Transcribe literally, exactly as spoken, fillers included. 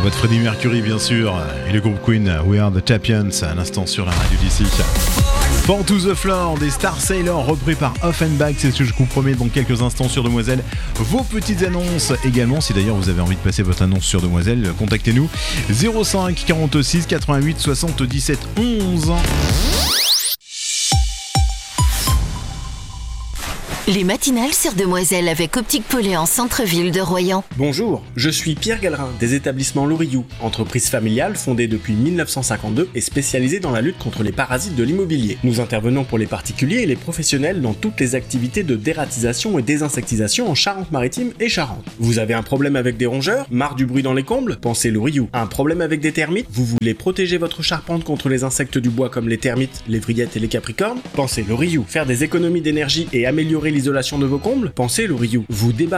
voix de Freddie Mercury bien sûr, et le groupe Queen, We Are The Champions, à l'instant sur la radio d'ici. Fall to the Floor des Star Sailor, repris par Offenbach, c'est ce que je vous promets dans quelques instants sur Demoiselle. Vos petites annonces également, si d'ailleurs vous avez envie de passer votre annonce sur Demoiselle, contactez-nous zéro cinq quarante-six quatre-vingt-huit soixante-dix-sept onze. Les matinales sur Demoiselle avec Optique Polé en centre-ville de Royan. Bonjour, je suis Pierre Gallerin des établissements Loriou, entreprise familiale fondée depuis mille neuf cent cinquante-deux et spécialisée dans la lutte contre les parasites de l'immobilier. Nous intervenons pour les particuliers et les professionnels dans toutes les activités de dératisation et désinsectisation en Charente-Maritime et Charente. Vous avez un problème avec des rongeurs? Marre du bruit dans les combles? Pensez Loriou. Un problème avec des termites? Vous voulez protéger votre charpente contre les insectes du bois comme les termites, les vrillettes et les capricornes? Pensez Loriou. Faire des économies d'énergie et améliorer l'isolation de vos combles? Pensez Loriou. Vous débarrassez